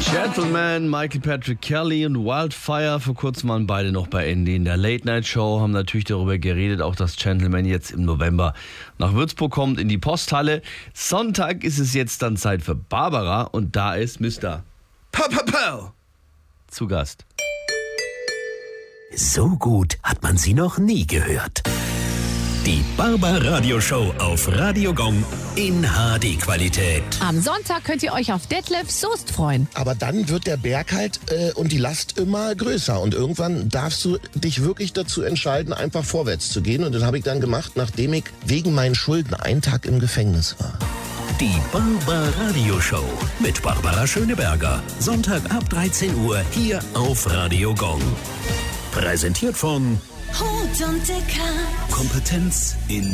Gentleman, Michael Patrick Kelly und Wildfire. Vor kurzem waren beide noch bei Andy in der Late Night Show, haben natürlich darüber geredet, auch dass Gentleman jetzt im November nach Würzburg kommt, in die Posthalle. Sonntag ist es jetzt dann Zeit für Barbara und da ist Mr. Pow zu Gast. So gut hat man sie noch nie gehört. Die Barbara-Radio-Show auf Radio Gong in HD-Qualität. Am Sonntag könnt ihr euch auf Detlef Soest freuen. Aber dann wird der Berg halt und die Last immer größer. Und irgendwann darfst du dich wirklich dazu entscheiden, einfach vorwärts zu gehen. Und das habe ich dann gemacht, nachdem ich wegen meinen Schulden einen Tag im Gefängnis war. Die Barbara-Radio-Show mit Barbara Schöneberger. Sonntag ab 13 Uhr hier auf Radio Gong. Präsentiert von Rot und Dicker. Kompetenz in